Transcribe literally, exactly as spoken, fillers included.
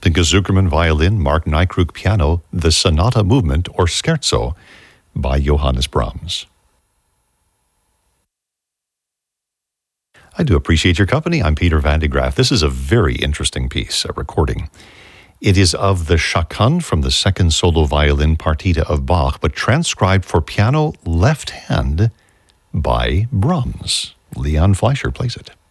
Tinka Zuckerman violin, Mark Nykruk piano, the Sonata Movement or Scherzo by Johannes Brahms. I do appreciate your company. I'm Peter Van de Graaff. This is a very interesting piece, a recording. It is of the Chaconne from the second solo violin partita of Bach, but transcribed for piano left hand by Brahms. Leon Fleischer plays it.